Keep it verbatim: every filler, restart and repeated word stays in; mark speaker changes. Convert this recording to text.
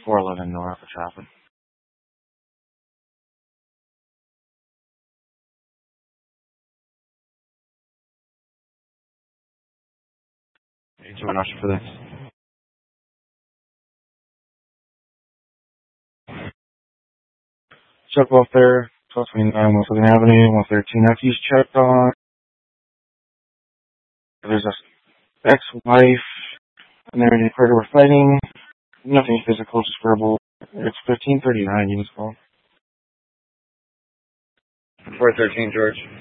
Speaker 1: four eleven north of traffic. eighty-one Usher for this. Check welfare, twelve twenty-nine West Southern Avenue, one thirteen nephews checked on. There's a ex-wife, and they're in the corridor fighting. Nothing physical, just verbal. It's fifteen thirty-nine, units call.
Speaker 2: four thirteen, George.